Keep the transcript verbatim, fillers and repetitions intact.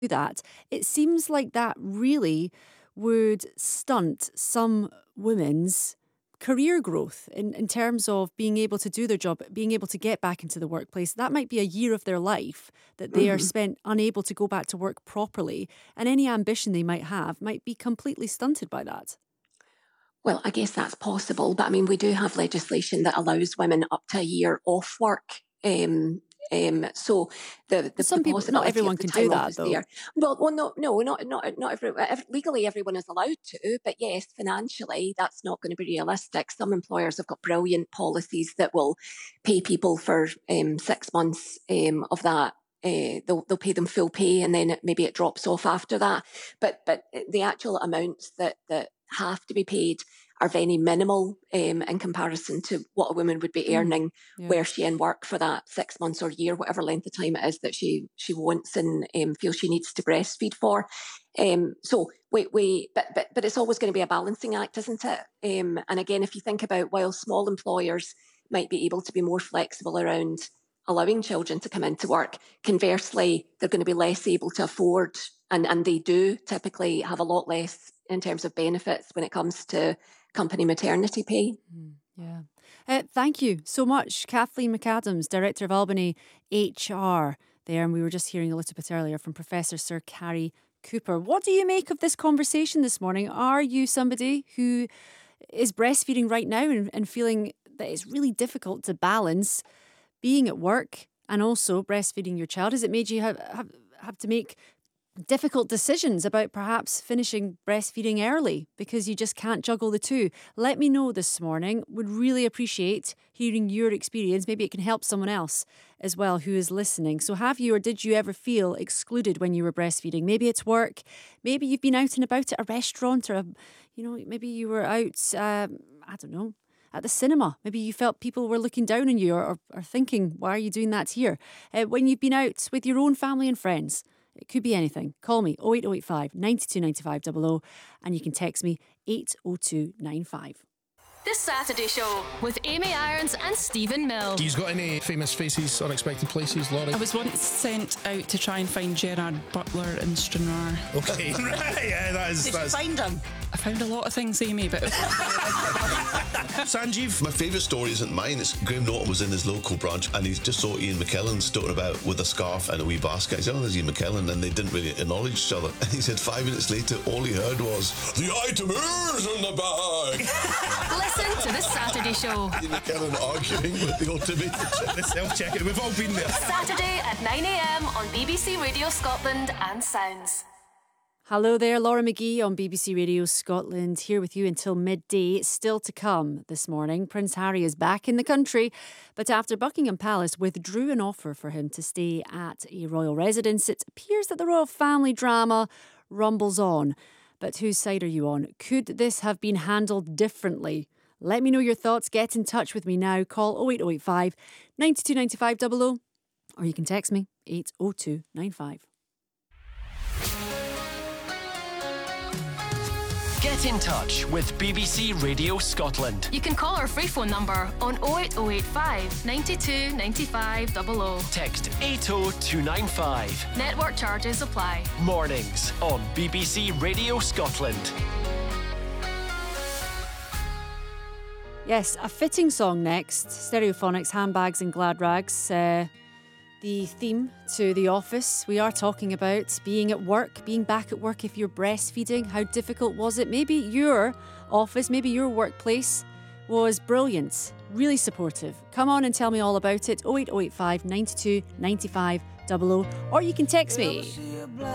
that, it seems like that really would stunt some women's career growth in, in terms of being able to do their job, being able to get back into the workplace. That might be a year of their life that they are Mhm. spent unable to go back to work properly, and any ambition they might have might be completely stunted by that. Well, I guess that's possible, but I mean, we do have legislation that allows women up to a year off work. Um, um, so the, the, the Some people, not possibility of everyone the can do time off that is though. there. Well, well, no, no, not not not every, ev- legally everyone is allowed to, but yes, financially that's not going to be realistic. Some employers have got brilliant policies that will pay people for um, six months um, of that. Uh, they'll they'll pay them full pay, and then it, maybe it drops off after that. But but the actual amounts that that have to be paid are very minimal um, in comparison to what a woman would be Mm, earning yeah. where she in work for that six months or year, whatever length of time it is that she she wants and um, feels she needs to breastfeed for. Um, so we we but but but it's always going to be a balancing act, isn't it? Um, and again, if you think about while small employers might be able to be more flexible around allowing children to come into work, conversely, they're going to be less able to afford, and and they do typically have a lot less in terms of benefits when it comes to company maternity pay. Mm, yeah. Uh, thank you so much, Kathleen McAdams, Director of Albany H R there. And we were just hearing a little bit earlier from Professor Sir Carrie Cooper. What do you make of this conversation this morning? Are you somebody who is breastfeeding right now and, and feeling that it's really difficult to balance being at work and also breastfeeding your child? Has it made you have, have, have to make difficult decisions about perhaps finishing breastfeeding early because you just can't juggle the two? Let me know this morning. Would really appreciate hearing your experience. Maybe it can help someone else as well who is listening. So have you or did you ever feel excluded when you were breastfeeding? Maybe it's work. Maybe you've been out and about at a restaurant, or, a, you know, maybe you were out, um, I don't know, at the cinema. Maybe you felt people were looking down on you, or, or, or thinking, why are you doing that here? Uh, when you've been out with your own family and friends. It could be anything. Call me oh eight oh eight five, nine two nine five double oh, and you can text me eight oh two nine five. The Saturday Show with Amy Irons and Stephen Mill. He's got any famous faces, unexpected places, Laurie? I was once sent out to try and find Gerard Butler in Stranraer. Okay, right, yeah, that is. Did that's... you find him? I found a lot of things, Amy, but Sanjeev? My favourite story isn't mine. It's Graham Norton was in his local branch and he just saw Ian McKellen stoking about with a scarf and a wee basket. He said, oh, there's Ian McKellen, and they didn't really acknowledge each other. And he said five minutes later, all he heard was, the item is in the bag. Listen to The Saturday Show. Ian McKellen arguing with the automated check. The self-checkout. We've all been there. Saturday at nine a.m. on B B C Radio Scotland and Sounds. Hello there, Laura McGee on B B C Radio Scotland, here with you until midday. Still to come this morning, Prince Harry is back in the country, but after Buckingham Palace withdrew an offer for him to stay at a royal residence, it appears that the royal family drama rumbles on. But whose side are you on? Could this have been handled differently? Let me know your thoughts. Get in touch with me now. Call oh eight oh eight five, nine two nine five double oh, or you can text me eight oh two nine five. Get in touch with B B C Radio Scotland. You can call our free phone number on oh eight oh eight five, nine two nine five double oh. Text eight oh two nine five. Network charges apply. Mornings on B B C Radio Scotland. Yes, a fitting song next. Stereophonics, Handbags and Glad Rags. Uh, the theme to The Office. We are talking about being at work, being back at work if you're breastfeeding. How difficult was it? Maybe your office, maybe your workplace was brilliant, really supportive. Come on and tell me all about it. oh eight oh eight five, nine two nine five double oh, or you can text me.